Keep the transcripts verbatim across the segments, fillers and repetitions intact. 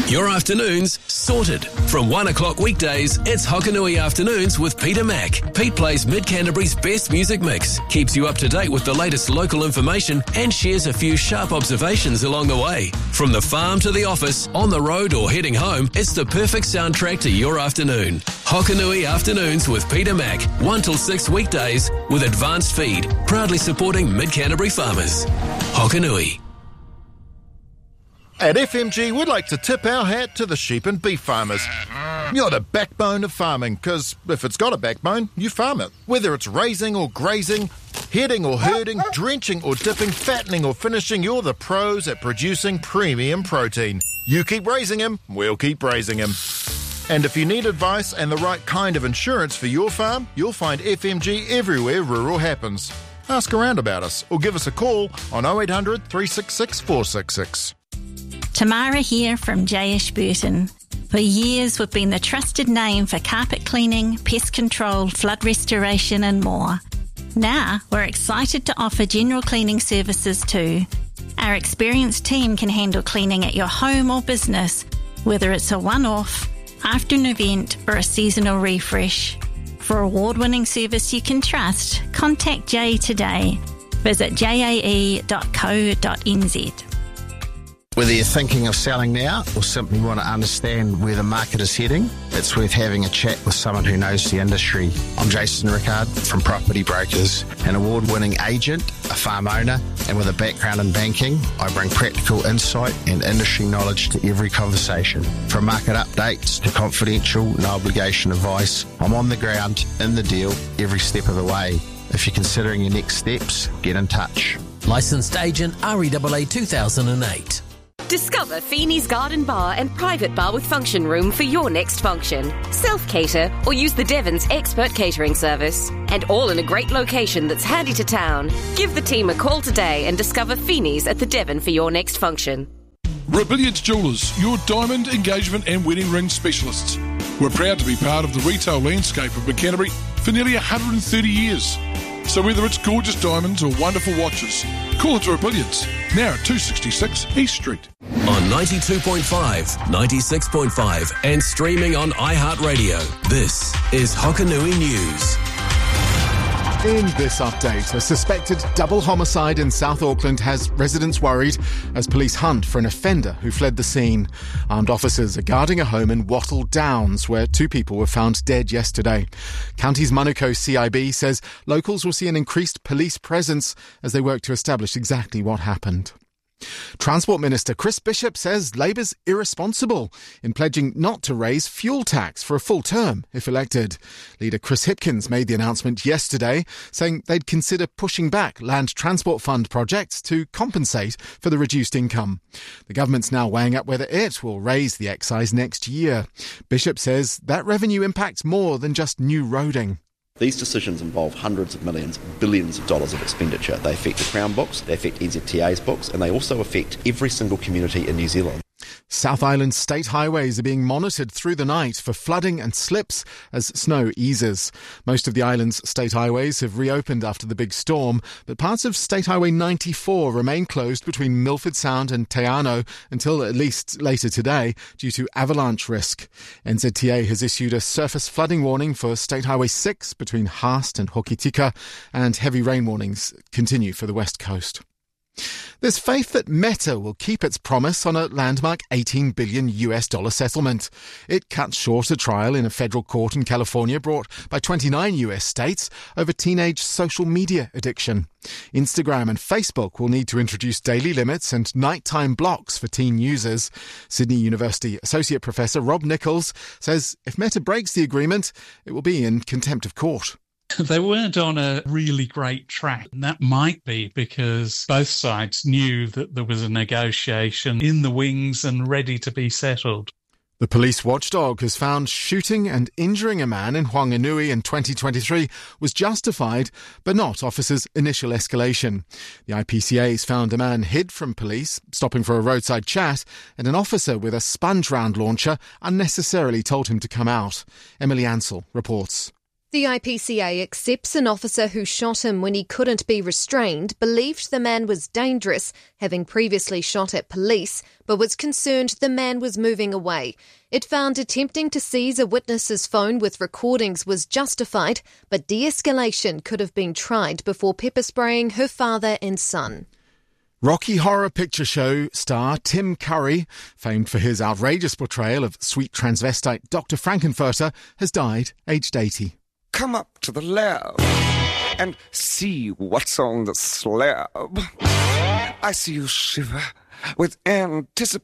Your afternoons sorted. From one o'clock weekdays, it's Hokanui Afternoons with Peter Mack. Pete plays Mid-Canterbury's best music mix, keeps you up to date with the latest local information and shares a few sharp observations along the way. From the farm to the office, on the road or heading home, it's the perfect soundtrack to your afternoon. Hokanui Afternoons with Peter Mack, one till six weekdays with Advanced Feed, proudly supporting Mid-Canterbury farmers. Hokanui. At F M G, we'd like to tip our hat to the sheep and beef farmers. You're the backbone of farming, because if it's got a backbone, you farm it. Whether it's raising or grazing, heading or herding, drenching or dipping, fattening or finishing, you're the pros at producing premium protein. You keep raising him, we'll keep raising him. And if you need advice and the right kind of insurance for your farm, you'll find F M G everywhere rural happens. Ask around about us or give us a call on oh eight hundred, three six six, four six six. Tamara here from J Ashburton. For years we've been the trusted name for carpet cleaning, pest control, flood restoration and more. Now we're excited to offer general cleaning services too. Our experienced team can handle cleaning at your home or business, whether it's a one-off, after an event or a seasonal refresh. For award-winning service you can trust, contact Jay today. Visit j a e dot co dot n z. Whether you're thinking of selling now or simply want to understand where the market is heading, it's worth having a chat with someone who knows the industry. I'm Jason Rickard from Property Brokers, an award-winning agent, a farm owner, and with a background in banking, I bring practical insight and industry knowledge to every conversation. From market updates to confidential, no obligation advice, I'm on the ground, in the deal, every step of the way. If you're considering your next steps, get in touch. Licensed agent R E A A two thousand eight. Discover Feeney's Garden Bar and Private Bar with Function Room for your next function. Self-cater or use the Devon's expert catering service. And all in a great location that's handy to town. Give the team a call today and discover Feeney's at the Devon for your next function. Rebellions Jewellers, your diamond, engagement and wedding ring specialists. We're proud to be part of the retail landscape of Canterbury for nearly one hundred thirty years. So whether it's gorgeous diamonds or wonderful watches, call it Rebellions, now at two sixty-six East Street. On ninety-two point five, ninety-six point five and streaming on iHeartRadio, this is Hokanui News. In this update, a suspected double homicide in South Auckland has residents worried as police hunt for an offender who fled the scene. Armed officers are guarding a home in Wattle Downs where two people were found dead yesterday. County's Manukau C I B says locals will see an increased police presence as they work to establish exactly what happened. Transport Minister Chris Bishop says Labour's irresponsible in pledging not to raise fuel tax for a full term if elected. Leader Chris Hipkins made the announcement yesterday, saying they'd consider pushing back Land Transport Fund projects to compensate for the reduced income. The government's now weighing up whether it will raise the excise next year. Bishop says that revenue impacts more than just new roading. These decisions involve hundreds of millions, billions of dollars of expenditure. They affect the Crown books, they affect N Z T A's books, and they also affect every single community in New Zealand. South Island state highways are being monitored through the night for flooding and slips as snow eases. Most of the island's state highways have reopened after the big storm, but parts of State Highway ninety-four remain closed between Milford Sound and Te Anau until at least later today due to avalanche risk. N Z T A has issued a surface flooding warning for State Highway six between Haast and Hokitika, and heavy rain warnings continue for the west coast. There's faith that Meta will keep its promise on a landmark eighteen billion US dollar settlement. It cuts short a trial in a federal court in California brought by twenty-nine U S states over teenage social media addiction. Instagram and Facebook will need to introduce daily limits and nighttime blocks for teen users. Sydney University Associate Professor Rob Nichols says if Meta breaks the agreement, it will be in contempt of court. They weren't on a really great track. And that might be because both sides knew that there was a negotiation in the wings and ready to be settled. The police watchdog has found shooting and injuring a man in Whanganui in twenty twenty-three was justified, but not officers' initial escalation. The I P C A's found a man hid from police, stopping for a roadside chat, and an officer with a sponge round launcher unnecessarily told him to come out. Emily Ansell reports. The I P C A accepts an officer who shot him when he couldn't be restrained believed the man was dangerous, having previously shot at police, but was concerned the man was moving away. It found attempting to seize a witness's phone with recordings was justified, but de-escalation could have been tried before pepper spraying her father and son. Rocky Horror Picture Show star Tim Curry, famed for his outrageous portrayal of sweet transvestite Doctor Frankenfurter, has died, aged eighty. Come up to the lab and see what's on the slab. I see you shiver with anticipation.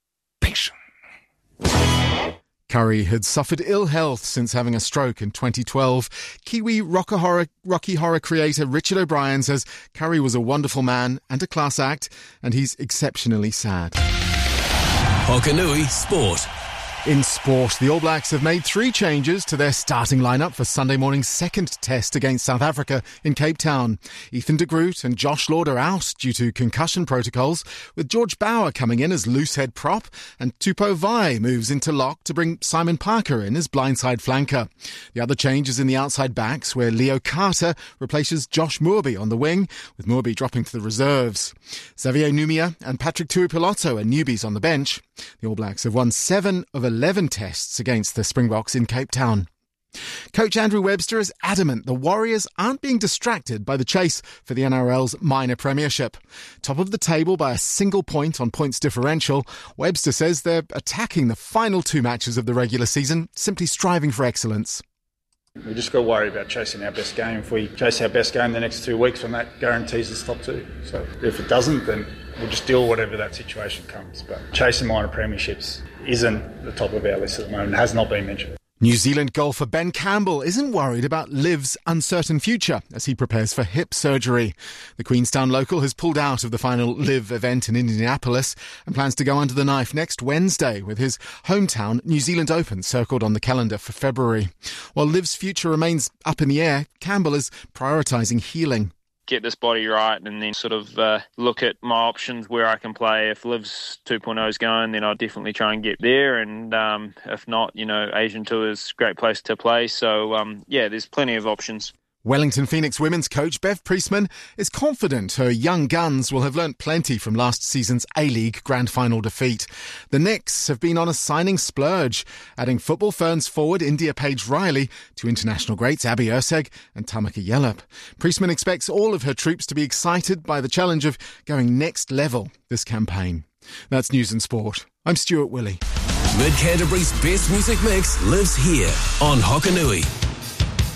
Curry had suffered ill health since having a stroke in twenty twelve. Kiwi Rocky Horror, Rocky Horror creator Richard O'Brien says Curry was a wonderful man and a class act, and he's exceptionally sad. Hokanui Sport. In sport, the All Blacks have made three changes to their starting lineup for Sunday morning's second test against South Africa in Cape Town. Ethan de Groot and Josh Lord are out due to concussion protocols, with George Bauer coming in as loosehead prop, and Tupou Vai moves into lock to bring Simon Parker in as blindside flanker. The other change is in the outside backs, where Leo Carter replaces Josh Moorby on the wing, with Moorby dropping to the reserves. Xavier Numia and Patrick Tuipulotu are newbies on the bench. The All Blacks have won seven of eleven tests against the Springboks in Cape Town. Coach Andrew Webster is adamant the Warriors aren't being distracted by the chase for the N R L's minor premiership. Top of the table by a single point on points differential, Webster says they're attacking the final two matches of the regular season, simply striving for excellence. We just got to worry about chasing our best game. If we chase our best game the next two weeks, then that guarantees us top two. So if it doesn't, then we'll just deal with whatever that situation comes. But chasing minor premierships isn't the top of our list at the moment. It has not been mentioned. New Zealand golfer Ben Campbell isn't worried about Liv's uncertain future as he prepares for hip surgery. The Queenstown local has pulled out of the final Liv event in Indianapolis and plans to go under the knife next Wednesday with his hometown New Zealand Open circled on the calendar for February. While Liv's future remains up in the air, Campbell is prioritising healing. Get this body right and then sort of uh, look at my options where I can play. If Liv's two point oh is going, then I'll definitely try and get there. And um, if not, you know, Asian Tour is a great place to play. So, um, yeah, there's plenty of options. Wellington Phoenix women's coach Bev Priestman is confident her young guns will have learnt plenty from last season's A-League grand final defeat. The Knicks have been on a signing splurge, adding Football Ferns forward India Page-Riley to international greats Abby Erceg and Tamika Yallop. Priestman expects all of her troops to be excited by the challenge of going next level this campaign. That's News and Sport. I'm Stuart Willey. Mid Canterbury's best music mix lives here on Hokanui.